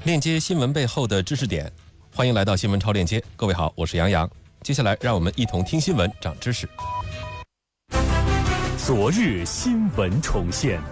链接新闻背后的知识点，欢迎来到新闻超链接。各位好，我是杨洋。接下来让我们一同听新闻，长知识。 昨日新闻重现，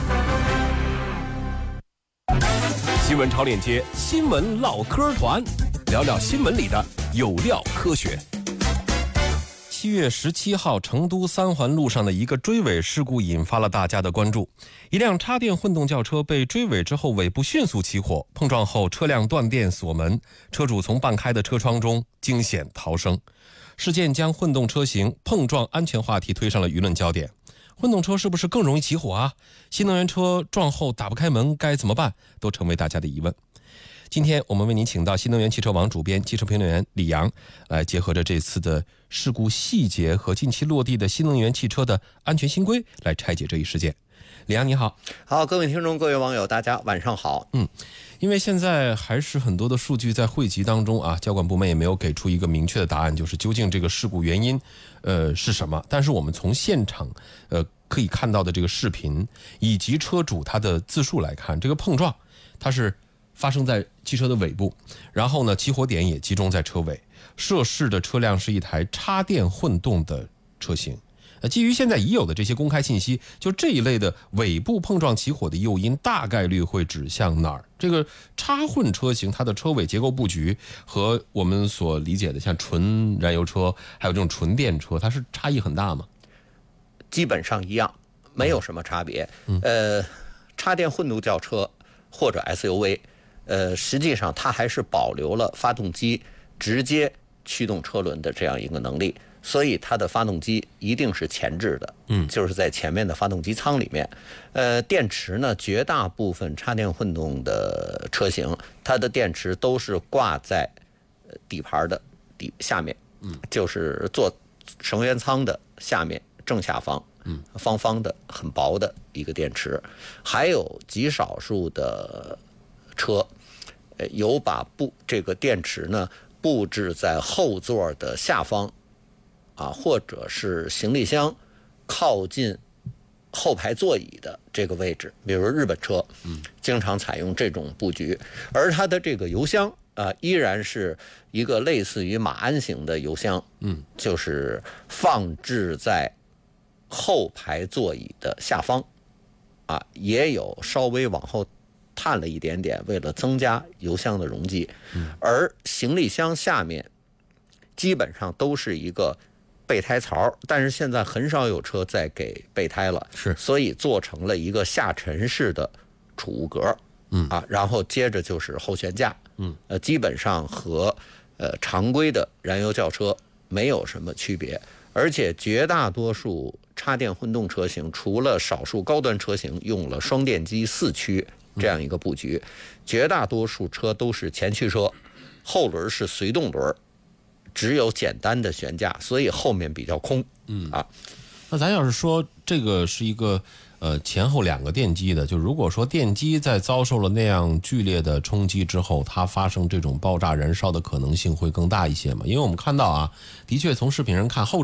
新闻超链接，新闻唠嗑团，聊聊新闻里的有料科学。7月17号，成都三环路上的一个追尾事故引发了大家的关注。一辆插电混动轿车被追尾之后，尾部迅速起火，碰撞后车辆断电锁门，车主从半开的车窗中惊险逃生。事件将混动车型碰撞安全话题推上了舆论焦点。混动车是不是更容易起火啊？新能源车撞后打不开门该怎么办？都成为大家的疑问。今天我们为您请到新能源汽车网主编、汽车评论员李阳，来结合着这次的事故细节和近期落地的新能源汽车的安全新规，来拆解这一事件。李阳你好。 好，各位听众、各位网友，大家晚上好。 因为现在还是很多的数据在汇集当中啊，交管部门也没有给出一个明确的答案，就是究竟这个事故原因是什么。但是我们从现场可以看到的这个视频以及车主他的自述来看，这个碰撞它是发生在汽车的尾部，然后呢起火点也集中在车尾，涉事的车辆是一台插电混动的车型。基于现在已有的这些公开信息，就这一类的尾部碰撞起火的诱因大概率会指向哪儿？这个插混车型它的车尾结构布局和我们所理解的像纯燃油车还有这种纯电车，它是差异很大吗？ 基本上一样，没有什么差别。插电混动轿车或者 SUV，实际上它还是保留了发动机直接驱动车轮的这样一个能力。所以它的发动机一定是前置的，就是在前面的发动机舱里面。电池呢，绝大部分插电混动的车型，它的电池都是挂在底盘的下面，就是做绳员舱的下面正下方，方方的很薄的一个电池。还有极少数的车，有把这个电池呢布置在后座的下方。或者是行李箱靠近后排座椅的这个位置，比如日本车，经常采用这种布局。而它的这个油箱依然是一个类似于马鞍形的油箱，就是放置在后排座椅的下方，也有稍微往后探了一点点，为了增加油箱的容积。而行李箱下面基本上都是一个备胎槽，但是现在很少有车在给备胎了，所以做成了一个下沉式的储物格，然后接着就是后悬架，基本上和常规的燃油轿车没有什么区别，而且绝大多数插电混动车型，除了少数高端车型用了双电机4驱这样一个布局，绝大多数车都是前驱车，后轮是随动轮。只有简单的悬架，所以后面比较空。 那咱要是说这个是一个前后2个电机的，就如果说电机在遭受了那样剧烈的冲击之后，它发生这种爆炸燃烧的可能性会更大一些吗？因为我们看到的确从视频上看后